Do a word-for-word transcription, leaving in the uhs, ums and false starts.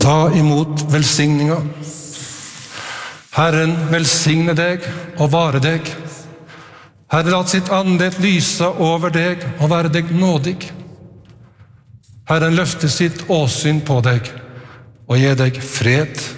Ta imot velsigninga. Herren velsigne deg og vare deg. Herren lat sitt andet lyse over deg og være deg nådig. Herren løfte sitt åsyn på deg og gi deg fred.